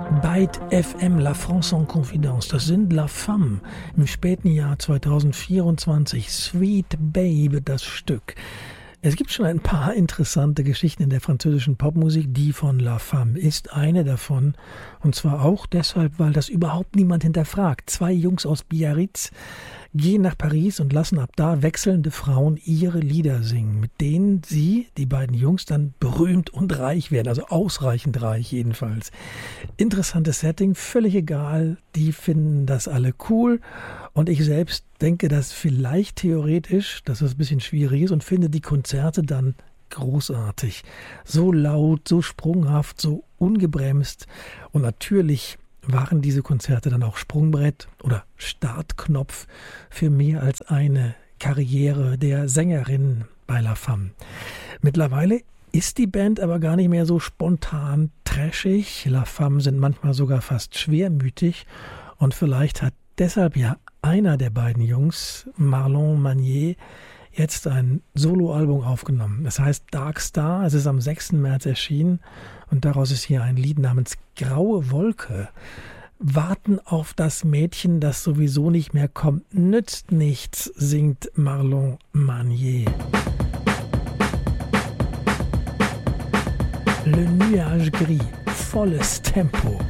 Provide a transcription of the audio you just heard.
Byte FM, La France en Confidence, das sind La Femme im späten Jahr 2024, Sweet Babe, das Stück. Es gibt schon ein paar interessante Geschichten in der französischen Popmusik. Die von La Femme ist eine davon. Und zwar auch deshalb, weil das überhaupt niemand hinterfragt. 2 Jungs aus Biarritz gehen nach Paris und lassen ab da wechselnde Frauen ihre Lieder singen, mit denen sie, die beiden Jungs, dann berühmt und reich werden. Also ausreichend reich jedenfalls. Interessantes Setting, völlig egal. Die finden das alle cool. Und ich selbst denke, dass vielleicht theoretisch, dass das ein bisschen schwierig ist und finde die Konzerte dann großartig. So laut, so sprunghaft, so ungebremst. Und natürlich waren diese Konzerte dann auch Sprungbrett oder Startknopf für mehr als eine Karriere der Sängerin bei La Femme. Mittlerweile ist die Band aber gar nicht mehr so spontan trashig. La Femme sind manchmal sogar fast schwermütig und vielleicht hat deshalb ja einer der beiden Jungs, Marlon Manier, jetzt ein Soloalbum aufgenommen. Das heißt Dark Star, es ist am 6. März erschienen und daraus ist hier ein Lied namens Graue Wolke. Warten auf das Mädchen, das sowieso nicht mehr kommt, nützt nichts, singt Marlon Manier. Le Nuage Gris, volles Tempo.